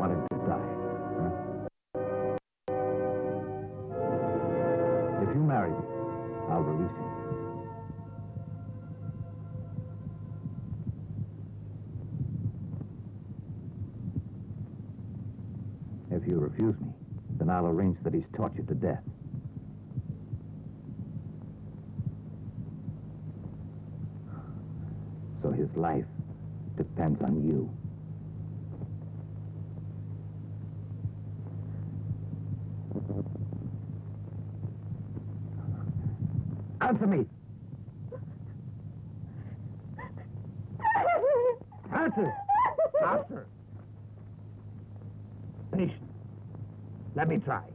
want him to die. If you marry me, I'll release him. If you refuse me, then I'll arrange that he's tortured to death. So his life depends on you. Answer me! Answer! Answer! Patience. Let me try.